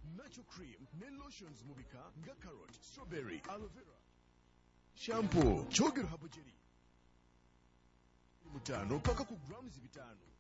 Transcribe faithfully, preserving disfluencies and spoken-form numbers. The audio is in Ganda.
natural cream ne lotions mubika nga carrot, strawberry, aloe vera, shampoo, chogero hapo jeri mutano paka ku grams bitano.